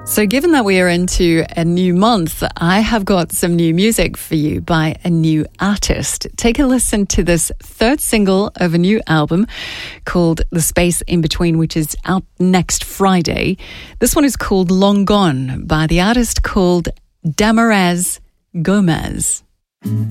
So given that we are into a new month, I have got some new music for you by a new artist. Take a listen to this third single of a new album called The Space in Between, which is out next Friday. This one is called Long Gone by the artist called Damaraz Gomez.